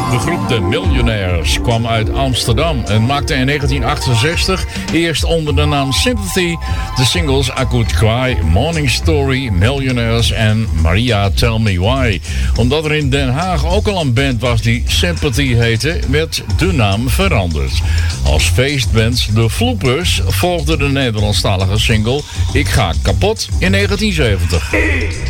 De groep The Millionaires kwam uit Amsterdam en maakte in 1968 eerst onder de naam Sympathy de singles I Could Cry, Morning Story, Millionaires en Maria Tell Me Why. Omdat er in Den Haag ook al een band was die Sympathy heette, werd de naam veranderd. Als feestband The Floopers volgde de Nederlandstalige single Ik Ga Kapot in 1970.